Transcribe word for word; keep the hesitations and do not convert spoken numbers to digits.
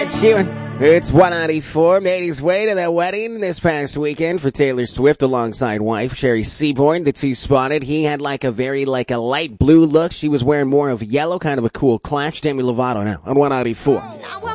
Ed Sheeran. It's one ninety-four. Made his way to their wedding this past weekend for Taylor Swift alongside wife Sherry Seaborn. The two spotted. He had like a very like a light blue look. She was wearing more of yellow, kind of a cool clutch. Demi Lovato now on one ninety-four.